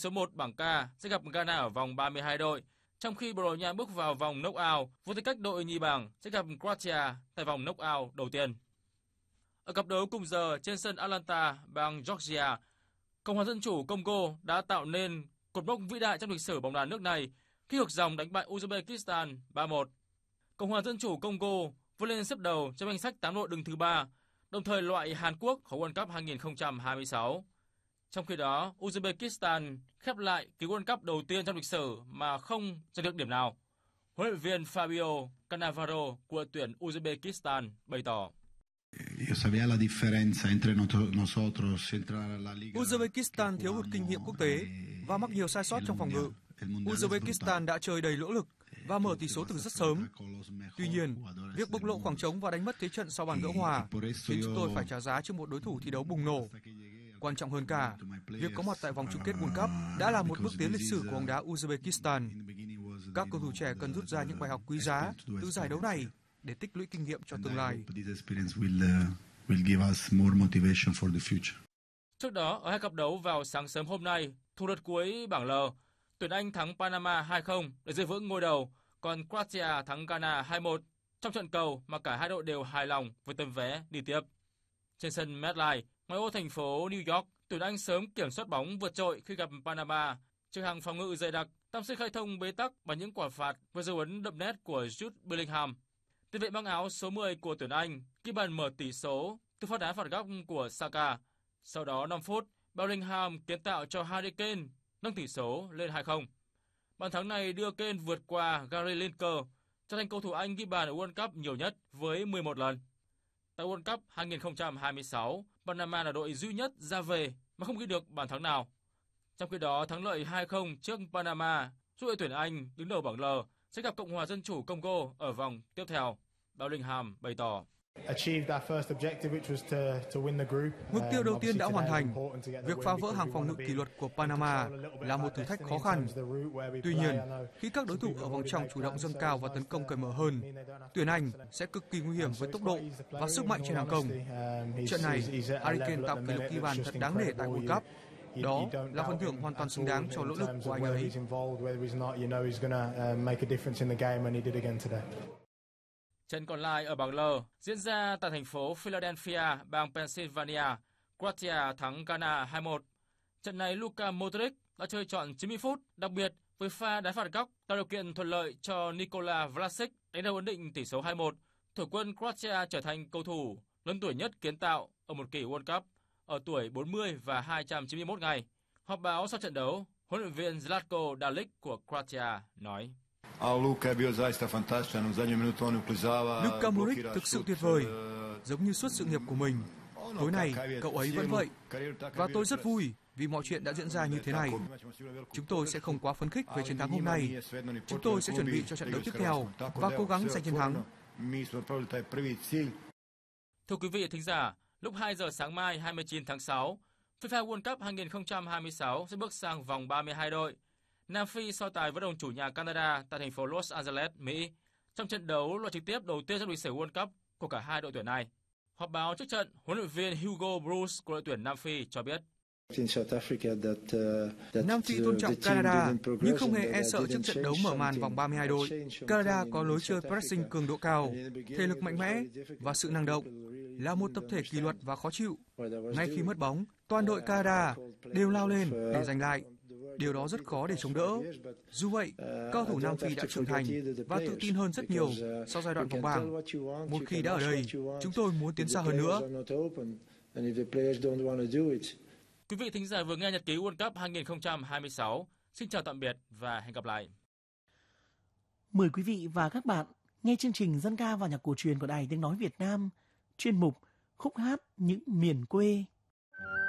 số 1 bảng K sẽ gặp Ghana ở vòng 32 đội, trong khi Bồ Đào Nha bước vào vòng knock-out với tư cách đội nhì bảng sẽ gặp Croatia tại vòng knock-out đầu tiên. Ở cặp đấu cùng giờ trên sân Atlanta, bang Georgia, Cộng hòa Dân chủ Congo đã tạo nên cột mốc vĩ đại trong lịch sử bóng đá nước này khi ngược dòng đánh bại Uzbekistan 3-1. Cộng hòa Dân chủ Congo vươn lên xếp đầu trong danh sách 8 đội đứng thứ 3, đồng thời loại Hàn Quốc khỏi World Cup 2026. Trong khi đó, Uzbekistan khép lại kỳ World Cup đầu tiên trong lịch sử mà không giành được điểm nào. Huấn luyện viên Fabio Cannavaro của đội tuyển Uzbekistan bày tỏ: Uzbekistan thiếu hụt kinh nghiệm quốc tế và mắc nhiều sai sót trong phòng ngự. Uzbekistan đã chơi đầy nỗ lực và mở tỷ số từ rất sớm. Tuy nhiên, việc bộc lộ khoảng trống và đánh mất thế trận sau bàn gỡ hòa khiến chúng tôi phải trả giá trước một đối thủ thi đấu bùng nổ. Quan trọng hơn cả, việc có mặt tại vòng chung kết World Cup đã là một bước tiến lịch sử của bóng đá Uzbekistan. Các cầu thủ trẻ cần rút ra những bài học quý giá từ giải đấu này để tích lũy kinh nghiệm cho tương lai. Trước đó, ở hai cặp đấu vào sáng sớm hôm nay, thuộc lượt cuối bảng L, tuyển Anh thắng Panama 2-0 để giữ vững ngôi đầu, còn Croatia thắng Ghana 2-1 trong trận cầu mà cả hai đội đều hài lòng với tấm vé đi tiếp. Trên sân MetLife, ngoại ô thành phố New York, tuyển Anh sớm kiểm soát bóng vượt trội khi gặp Panama. Trước hàng phòng ngự dày đặc, tam sinh khai thông bế tắc bằng những quả phạt với dấu ấn đậm nét của Jude Bellingham. Tiền vệ mang áo số 10 của tuyển Anh ghi bàn mở tỷ số từ pha đá phạt góc của Saka. Sau đó 5 phút, Bellingham kiến tạo cho Harry Kane nâng tỷ số lên 2-0. Bàn thắng này đưa Kane vượt qua Gary Lineker, trở thành cầu thủ Anh ghi bàn ở World Cup nhiều nhất với 11 lần. Tại World Cup 2026, Panama là đội duy nhất ra về mà không ghi được bàn thắng nào. Trong khi đó, thắng lợi 2-0 trước Panama giúp đội tuyển Anh đứng đầu bảng L sẽ gặp Cộng hòa Dân chủ Congo ở vòng tiếp theo. Bellingham bày tỏ: Mục tiêu đầu tiên đã hoàn thành. Việc phá vỡ hàng phòng ngự kỷ luật của Panama là một thử thách khó khăn. Tuy nhiên, khi các đối thủ ở vòng trong chủ động dâng cao và tấn công cởi mở hơn, tuyển Anh sẽ cực kỳ nguy hiểm với tốc độ và sức mạnh trên hàng công. Trận này, Harry Kane tạo kỷ lục ghi bàn thật đáng nể tại World Cup. Đó là phần thưởng hoàn toàn xứng đáng cho nỗ lực của anh ấy. Trận còn lại ở bảng L diễn ra tại thành phố Philadelphia, bang Pennsylvania. Croatia thắng Ghana 2-1. Trận này Luka Modric đã chơi trọn 90 phút, đặc biệt với pha đá phạt góc tạo điều kiện thuận lợi cho Nikola Vlasic đánh đầu ấn định tỷ số 2-1. Thủy quân Croatia trở thành cầu thủ lớn tuổi nhất kiến tạo ở một kỳ World Cup ở tuổi 40 và 291 ngày. Họp báo sau trận đấu, huấn luyện viên Zlatko Dalic của Croatia nói: Luka Modric thực sự tuyệt vời, giống như suốt sự nghiệp của mình. Tối nay, cậu ấy vẫn vậy. Và tôi rất vui vì mọi chuyện đã diễn ra như thế này. Chúng tôi sẽ không quá phấn khích về chiến thắng hôm nay. Chúng tôi sẽ chuẩn bị cho trận đấu tiếp theo và cố gắng giành chiến thắng. Thưa quý vị thính giả, lúc 2 giờ sáng mai 29 tháng 6, FIFA World Cup 2026 sẽ bước sang vòng 32 đội. Nam Phi so tài với đồng chủ nhà Canada tại thành phố Los Angeles, Mỹ, trong trận đấu loại trực tiếp đầu tiên trong lịch sử World Cup của cả hai đội tuyển này. Họp báo trước trận, huấn luyện viên Hugo Bruce của đội tuyển Nam Phi cho biết: Nam Phi tôn trọng Canada nhưng không hề e sợ trước trận đấu mở màn vòng 32 đội. Canada có lối chơi pressing cường độ cao, thể lực mạnh mẽ và sự năng động, là một tập thể kỷ luật và khó chịu. Ngay khi mất bóng, toàn đội Canada đều lao lên để giành lại. Điều đó rất khó để chống đỡ. Dù vậy, cầu thủ Nam Phi đã trưởng thành và tự tin hơn rất nhiều sau giai đoạn vòng bảng. Một khi đã ở đây, chúng tôi muốn tiến xa hơn nữa. Quý vị thính giả vừa nghe nhật ký World Cup 2026. Xin chào tạm biệt và hẹn gặp lại. Mời quý vị và các bạn nghe chương trình dân ca và nhạc cổ truyền của Đài Tiếng nói Việt Nam, chuyên mục Khúc hát những miền quê.